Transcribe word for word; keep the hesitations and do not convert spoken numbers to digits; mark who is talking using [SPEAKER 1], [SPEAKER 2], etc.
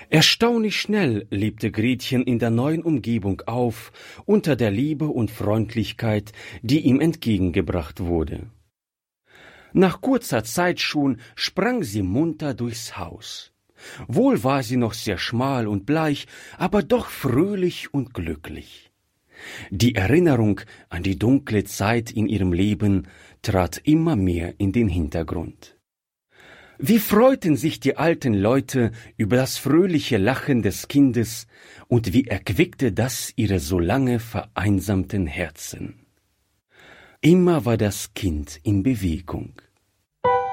[SPEAKER 1] Erstaunlich schnell lebte Gretchen in der neuen Umgebung auf, unter der Liebe und Freundlichkeit, die ihm entgegengebracht wurde. Nach kurzer Zeit schon sprang sie munter durchs Haus. Wohl war sie noch sehr schmal und bleich, aber doch fröhlich und glücklich. Die Erinnerung an die dunkle Zeit in ihrem Leben trat immer mehr in den Hintergrund. Wie freuten sich die alten Leute über das fröhliche Lachen des Kindes und wie erquickte das ihre so lange vereinsamten Herzen. Immer war das Kind in Bewegung.